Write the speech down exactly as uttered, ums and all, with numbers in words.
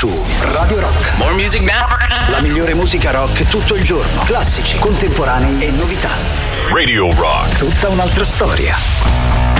su Radio Rock. More music now. La migliore musica rock tutto il giorno. Classici, contemporanei e novità. Radio Rock. Tutta un'altra storia.